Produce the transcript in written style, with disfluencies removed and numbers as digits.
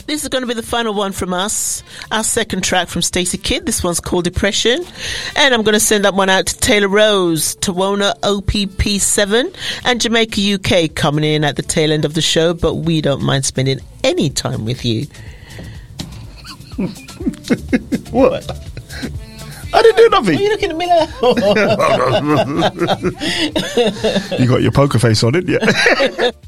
This is going to be the final one from us. Our second track from Stacey Kidd. This one's called Depression. And I'm going to send that one out to Taylor Rose, Tawona OPP7, and Jamaica UK coming in at the tail end of the show, but we don't mind spending any time with you. What? I didn't do nothing. Are you looking at me like... You got your poker face on, didn't you?